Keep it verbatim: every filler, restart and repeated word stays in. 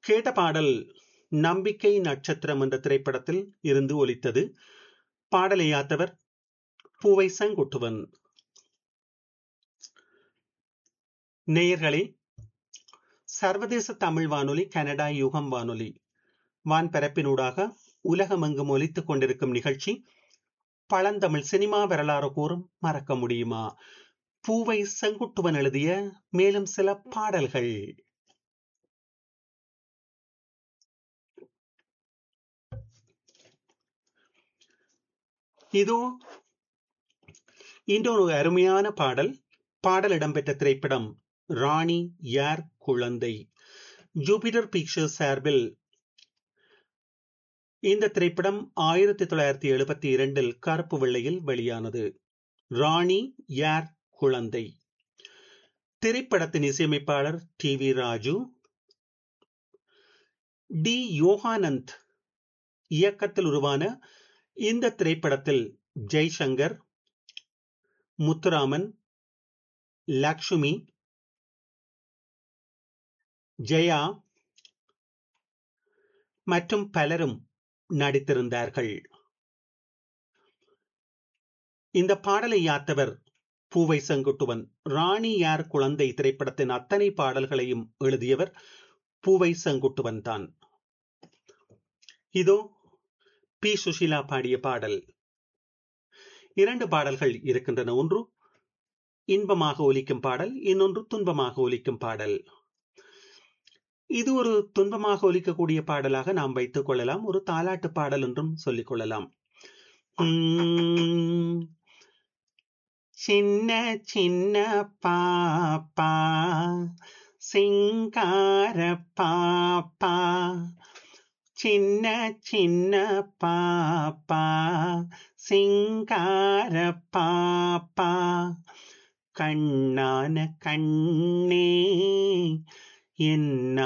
கேட்ட பாடல் நம்பிக்கை நட்சத்திரம் என்ற திரைப்படத்தில் இருந்து ஒலித்தது. பாடலை யாத்தவர் பூவை செங்குட்டுவன். நேயர்களே, சர்வதேச தமிழ் வானொலி கனடா யுகம் வானொலி வான்பரப்பினூடாக உலகமெங்கும் ஒலித்துக் கொண்டிருக்கும் நிகழ்ச்சி பழந்தமிழ் சினிமா வரலாறு கூறும் மறக்க முடியுமா? பூவை செங்குட்டுவன் எழுதிய மேலும் சில பாடல்கள். இதோ இன்னொரு அருமையான பாடல். பாடல் இடம்பெற்ற திரைப்படம் ராணி யார் குழந்தை. ஜூபிட்டர் பிக்சர்ஸ் சார்பில் இந்த திரைப்படம் ஆயிரத்தி தொள்ளாயிரத்தி எழுபத்தி இரண்டில் கருப்பு வெள்ளையில் வெளியானது. ராணி யார் குழந்தை. திரைப்படத்தின் இசையமைப்பாளர் T V Raju. D Yoganand இயக்கத்தில் உருவான இந்த திரைப்படத்தில் ஜெய்சங்கர், முத்துராமன், லக்ஷ்மி, ஜெயா மற்றும் பலரும் நடித்திருந்தார்கள். இந்த பாடலை யாத்தவர் பூவை செங்குட்டுவன். ராணி யார் குழந்தை திரைப்படத்தின் அத்தனை பாடல்களையும் எழுதியவர் பூவை செங்குட்டுவன் தான். இதோ பி சுஷீலா பாடிய பாடல். இரண்டு பாடல்கள் இருக்கின்றன. ஒன்று இன்பமாக ஒலிக்கும் பாடல், இன்னொன்று துன்பமாக ஒலிக்கும் பாடல். இது ஒரு துன்பமாக ஒலிக்கக்கூடிய பாடலாக நாம் வைத்துக் கொள்ளலாம். ஒரு தாலாட்டு பாடல் என்றும் சொல்லிக் கொள்ளலாம். சின்ன சின்ன பாப்பா சிங்கார பாப்பா, சின்ன சின்ன பாப்பா சிங்கார பாப்பா, கண்ணான கண்ணே என்ன